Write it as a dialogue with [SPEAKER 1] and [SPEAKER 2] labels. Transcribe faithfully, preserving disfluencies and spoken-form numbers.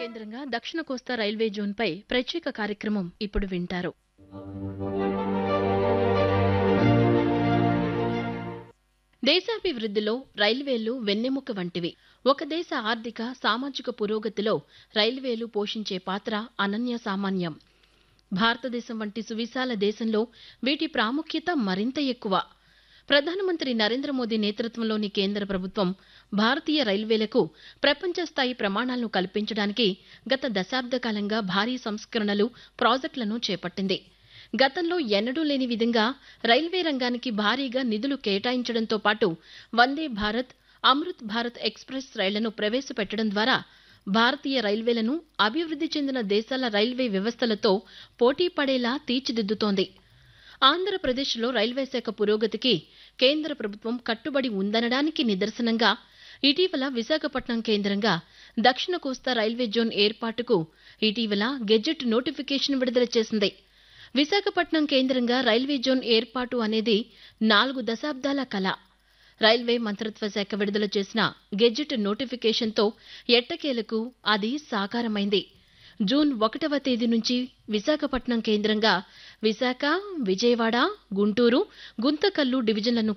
[SPEAKER 1] కేంద్రంగా దక్షిణ కోస్తా రైల్వే జోన్పై ప్రత్యేక కార్యక్రమం ఇప్పుడు వింటారు. దేశాభివృద్ధిలో రైల్వేలు వెన్నెముక వంటివి. ఒక దేశ ఆర్థిక సామాజిక పురోగతిలో రైల్వేలు పోషించే పాత్ర అనన్య సామాన్యం. భారతదేశం వంటి సువిశాల దేశంలో వీటి ప్రాముఖ్యత మరింత ఎక్కువ. ప్రధానమంత్రి నరేంద్ర మోదీ నేతృత్వంలోని కేంద్ర ప్రభుత్వం భారతీయ రైల్వేలకు ప్రపంచ స్థాయి ప్రమాణాలను కల్పించడానికి గత దశాబ్ద కాలంగా భారీ సంస్కరణలు, ప్రాజెక్టులను చేపట్టింది. గతంలో ఎన్నడూ లేని విధంగా రైల్వే రంగానికి భారీగా నిధులు కేటాయించడంతో పాటు వందే భారత్, అమృత్ భారత్ ఎక్స్ప్రెస్ రైళ్లను ప్రవేశపెట్టడం ద్వారా భారతీయ రైల్వేలను అభివృద్ధి చెందిన దేశాల రైల్వే వ్యవస్థలతో పోటీ పడేలా తీర్చిదిద్దుతోంది. ఆంధ్రప్రదేశ్లో రైల్వే శాఖ పురోగతికి కేంద్ర ప్రభుత్వం కట్టుబడి ఉందనడానికి నిదర్శనంగా ఇటీవల విశాఖపట్నం కేంద్రంగా దక్షిణ కోస్తా రైల్వే జోన్ ఏర్పాటుకు ఇటీవల గెజెట్ నోటిఫికేషన్ విడుదల చేసింది. విశాఖపట్నం కేంద్రంగా రైల్వే జోన్ ఏర్పాటు అనేది నాలుగు దశాబ్దాల కల. రైల్వే మంత్రిత్వ శాఖ విడుదల చేసిన గెజెట్ నోటిఫికేషన్తో ఎట్టకేలకు అది సాకారమైంది. జూన్ ఒకటవ తేదీ నుంచి విశాఖపట్నం కేంద్రంగా విశాఖ, విజయవాడ, గుంటూరు, గుంతకల్లు డివిజన్లను